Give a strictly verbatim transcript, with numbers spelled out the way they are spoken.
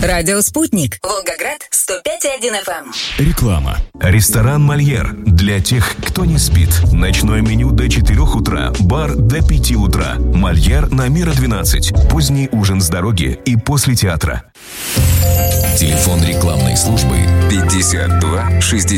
Радио «Спутник». Волгоград, сто пять и один эф эм. Реклама. Ресторан «Мольер» для тех, кто не спит. Ночное меню до четырёх утра, бар до пяти утра. «Мольер» на Мира двенадцать. Поздний ужин с дороги и после театра. Телефон рекламной службы пятьдесят два шестьдесят.